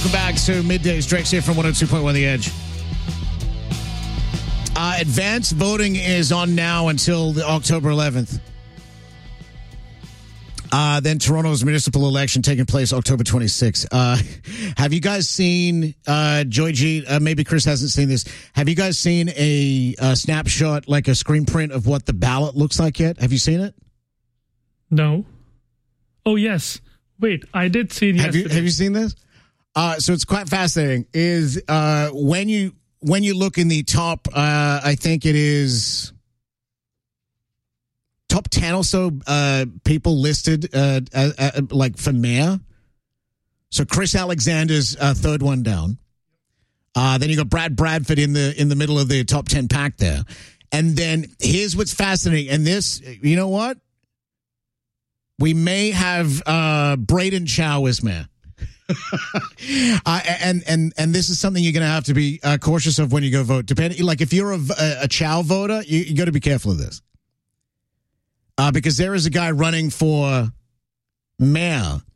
Welcome back to Middays. Drake's here from 102.1 The Edge. Advanced voting is on now until October 11th. Then Toronto's municipal election taking place October 26th. Have you guys seen, Joy G, maybe Chris hasn't seen this. Have you guys seen a snapshot, like a screen print of what the ballot looks like yet? Have you seen it? No. Oh, yes. Wait, I did see it yesterday. Have you seen this? So it's quite fascinating. Is when you look in the top, I think it is top 10 or so people listed like for mayor. So Chris Alexander's third one down. Then you got Brad Bradford in the middle of the top 10 pack there. And then here's what's fascinating. And this, you know what? We may have Braden Chow as mayor. And this is something you're going to have to be cautious of when you go vote. Depending, like if you're a Chow voter, you got to be careful of this. Because there is a guy running for mayor